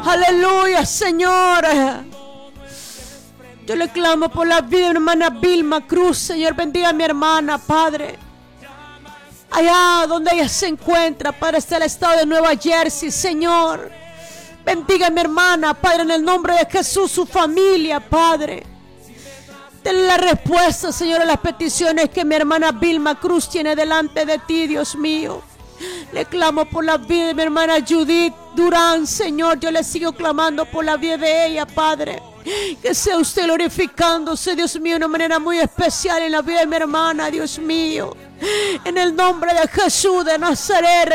Aleluya, Señor. Yo le clamo por la vida de mi hermana Vilma Cruz. Señor, bendiga a mi hermana, Padre. Allá donde ella se encuentra, Padre, está el estado de Nueva Jersey, Señor. Bendiga a mi hermana, Padre, en el nombre de Jesús, su familia, Padre. Denle la respuesta, Señor, a las peticiones que mi hermana Vilma Cruz tiene delante de ti, Dios mío. Le clamo por la vida de mi hermana Judith Durán, Señor. Yo le sigo clamando por la vida de ella, Padre. Que sea usted glorificándose, Dios mío, de una manera muy especial en la vida de mi hermana, Dios mío. En el nombre de Jesús de Nazaret.